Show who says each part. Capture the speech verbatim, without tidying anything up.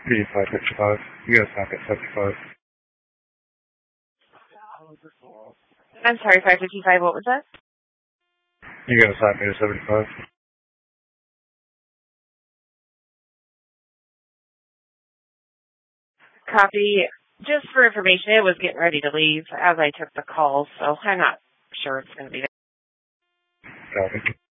Speaker 1: eighty-five fifty-five. You guys knock at seventy-five.
Speaker 2: I'm sorry, five fifty-five, what was that?
Speaker 1: You guys knock me to seventy-five.
Speaker 2: Copy. Just for information, it was getting ready to leave as I took the call, so I'm not sure it's going to be there.
Speaker 1: Copy.